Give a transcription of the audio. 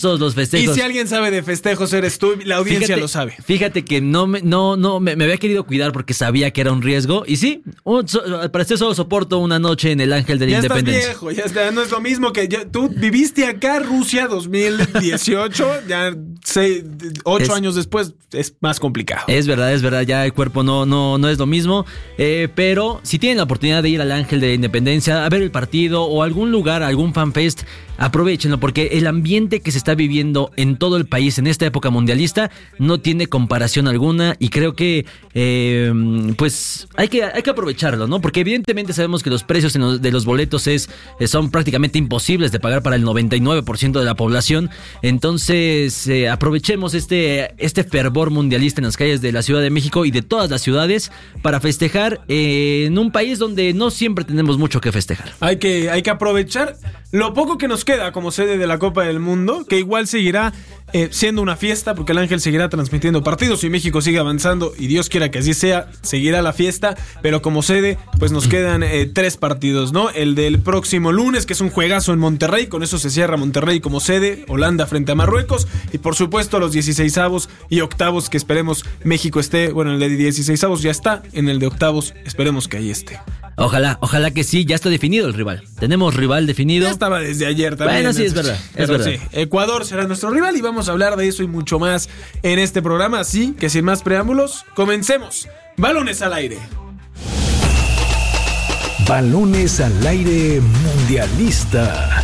Todos los festejos. Y si alguien sabe de festejos eres tú, la audiencia lo sabe. Fíjate que me había querido cuidar porque sabía que era un riesgo. Y sí, para este solo soporto una noche en el Ángel de la Independencia. Ya estás viejo, ya está. No es lo mismo que tú viviste acá, Rusia 2018, ya 8 años después es más complicado. Es verdad, ya el cuerpo no es lo mismo. Pero si tienen la oportunidad de ir al Ángel de la Independencia a ver el partido o algún lugar, algún fanfest, aprovechenlo porque el ambiente que se está viviendo en todo el país en esta época mundialista no tiene comparación alguna y creo que pues hay que aprovecharlo, ¿no? Porque evidentemente sabemos que los precios de los boletos son prácticamente imposibles de pagar para el 99% de la población. Entonces aprovechemos este fervor mundialista en las calles de la Ciudad de México y de todas las ciudades para festejar en un país donde no siempre tenemos mucho que festejar. Hay que aprovechar lo poco que nos queda como sede de la Copa del Mundo, que igual seguirá siendo una fiesta, porque el Ángel seguirá transmitiendo partidos y México sigue avanzando, y Dios quiera que así sea, seguirá la fiesta, pero como sede, pues nos quedan 3 partidos, ¿no? El del próximo lunes, que es un juegazo en Monterrey, con eso se cierra Monterrey como sede, Holanda frente a Marruecos, y por supuesto los 16avos y octavos, que esperemos México esté, bueno, el de 16avos ya está, en el de octavos esperemos que ahí esté. Ojalá que sí, ya está definido el rival. Tenemos rival definido. Ya estaba desde ayer también. Bueno, sí, es verdad. Sí, Ecuador será nuestro rival y vamos a hablar de eso y mucho más en este programa. Así que sin más preámbulos, comencemos. Balones al aire. Balones al aire mundialista.